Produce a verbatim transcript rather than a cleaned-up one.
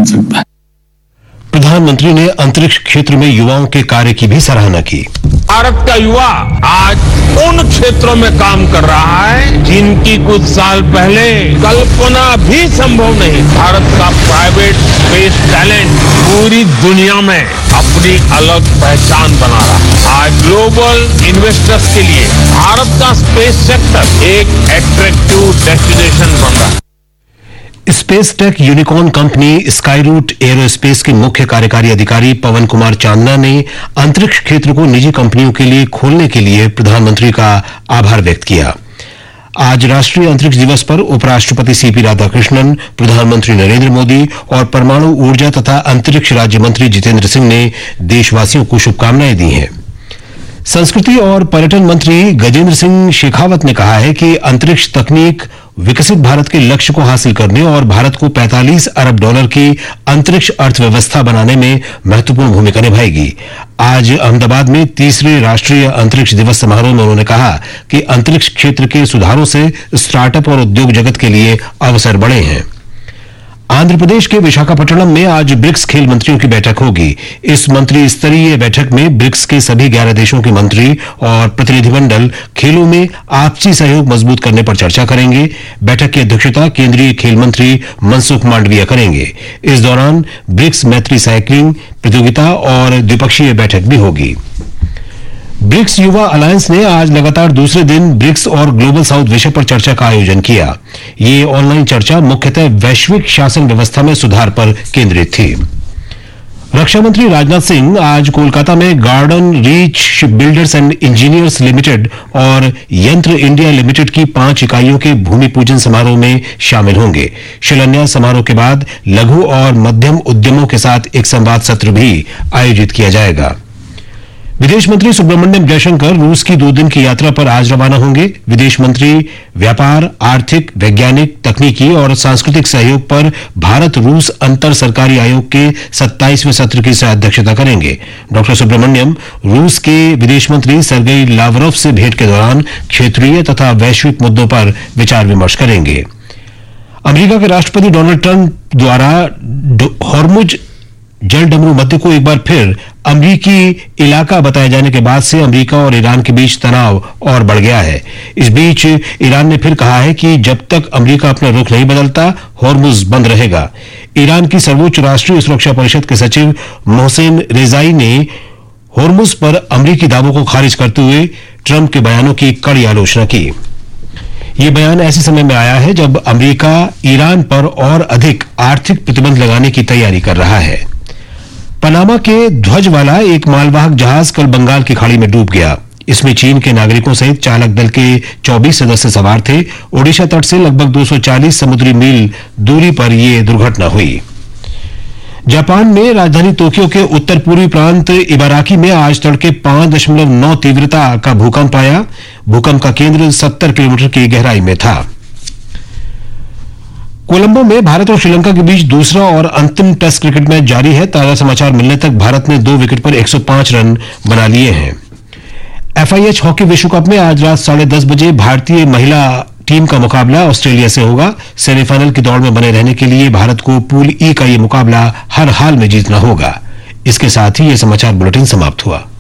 बन सकता है। प्रधानमंत्री ने अंतरिक्ष क्षेत्र में युवाओं के कार्य की भी सराहना की। भारत का युवा आज उन क्षेत्रों में काम कर रहा है जिनकी कुछ साल पहले कल्पना भी संभव नहीं। भारत का प्राइवेट स्पेस टैलेंट पूरी दुनिया में अपनी अलग पहचान बना रहा है। आज ग्लोबल इन्वेस्टर्स के लिए भारत का स्पेस सेक्टर एक अट्रैक्टिव डेस्टिनेशन बन रहा है। Space tech unicorn company Skyroot aerospace के मुख्य कार्यकारी अधिकारी पवन कुमार चांदना ने अंतरिक्ष क्षेत्र को निजी कंपनियों के लिए खोलने के लिए प्रधानमंत्री का आभार व्यक्त किया। आज राष्ट्रीय अंतरिक्ष दिवस पर उपराष्ट्रपति सीपी राधाकृष्णन, प्रधानमंत्री नरेंद्र मोदी और परमाणु ऊर्जा तथा अंतरिक्ष राज्य मंत्री जितेंद्र सिंह ने देशवासियों को शुभकामनाएं दी हैं। संस्कृति और पर्यटन मंत्री गजेंद्र सिंह शेखावत ने कहा है कि अंतरिक्ष तकनीक विकसित भारत के लक्ष्य को हासिल करने और भारत को पैंतालीस अरब डॉलर की अंतरिक्ष अर्थव्यवस्था बनाने में महत्वपूर्ण भूमिका निभाएगी। आज अहमदाबाद में तीसरे राष्ट्रीय अंतरिक्ष दिवस समारोह में उन्होंने कहा कि अंतरिक्ष क्षेत्र के सुधारों से स्टार्टअप और उद्योग जगत के लिए अवसर बढ़े हैं। आंध्र प्रदेश के विशाखापट्टनम में आज ब्रिक्स खेल मंत्रियों की बैठक होगी। इस मंत्री स्तरीय बैठक में ब्रिक्स के सभी ग्यारह देशों के मंत्री और प्रतिनिधिमंडल खेलों में आपसी सहयोग मजबूत करने पर चर्चा करेंगे। बैठक की अध्यक्षता केंद्रीय खेल मंत्री मनसुख मांडविया करेंगे। इस दौरान ब्रिक्स मैत्री साइकिलिंग प्रतियोगिता और द्विपक्षीय बैठक भी होगी। ब्रिक्स युवा अलायंस ने आज लगातार दूसरे दिन ब्रिक्स और ग्लोबल साउथ विषय पर चर्चा का आयोजन किया। ये ऑनलाइन चर्चा मुख्यतः वैश्विक शासन व्यवस्था में सुधार पर केंद्रित थी। रक्षा मंत्री राजनाथ सिंह आज कोलकाता में garden reach shipbuilders and engineers limited और यंत्र इंडिया लिमिटेड की पांच इकाइयों के भूमि पूजन समारोह में शामिल होंगे। शिलान्यास समारोह के बाद लघु और मध्यम उद्यमों के साथ एक संवाद सत्र भी आयोजित किया जाएगा। विदेश मंत्री सुब्रमण्यम जयशंकर रूस की दो दिन की यात्रा पर आज रवाना होंगे। विदेश मंत्री व्यापार, आर्थिक, वैज्ञानिक, तकनीकी और सांस्कृतिक सहयोग पर भारत रूस अंतर सरकारी आयोग के सत्ताईसवें सत्र की अध्यक्षता करेंगे। डॉक्टर सुब्रमण्यम रूस के विदेश मंत्री सर्गेई लावरोव से भेंट के दौरान क्षेत्रीय तथा वैश्विक मुद्दों पर विचार विमर्श करेंगे। अमेरिका के राष्ट्रपति डोनाल्ड ट्रंप द्वारा हॉर्मुज जल डमरू मध्य को एक बार फिर अमरीकी इलाका बताए जाने के बाद से अमेरिका और ईरान के बीच तनाव और बढ़ गया है। इस बीच ईरान ने फिर कहा है कि जब तक अमेरिका अपना रुख नहीं बदलता, हॉर्मुज बंद रहेगा। ईरान की सर्वोच्च राष्ट्रीय सुरक्षा परिषद के सचिव मोहसेन रेजाई ने हॉर्मुज पर अमरीकी दावों को खारिज करते हुए ट्रंप के बयानों की कड़ी आलोचना की। ये बयान ऐसे समय में आया है जब अमरीका ईरान पर और अधिक आर्थिक प्रतिबंध लगाने की तैयारी कर रहा है। पनामा के ध्वज वाला एक मालवाहक जहाज कल बंगाल की खाड़ी में डूब गया। इसमें चीन के नागरिकों सहित चालक दल के चौबीस सदस्य सवार थे। ओडिशा तट से लगभग दो सौ चालीस समुद्री मील दूरी पर यह दुर्घटना हुई। जापान में राजधानी टोक्यो के उत्तर पूर्वी प्रांत इबाराकी में आज तड़के पांच दशमलव नौ तीव्रता का भूकंप आया। भूकंप का केंद्र सत्तर किलोमीटर की गहराई में था। कोलंबो में भारत और श्रीलंका के बीच दूसरा और अंतिम टेस्ट क्रिकेट मैच जारी है। ताजा समाचार मिलने तक भारत ने दो विकेट पर एक सौ पांच रन बना लिए हैं। एफआईएच हॉकी विश्व कप में आज रात साढ़े दस बजे भारतीय महिला टीम का मुकाबला ऑस्ट्रेलिया से होगा। सेमीफाइनल की दौड़ में बने रहने के लिए भारत को पूल ई का ये मुकाबला हर हाल में जीतना होगा। इसके साथ ही ये समाचार बुलेटिन समाप्त हुआ।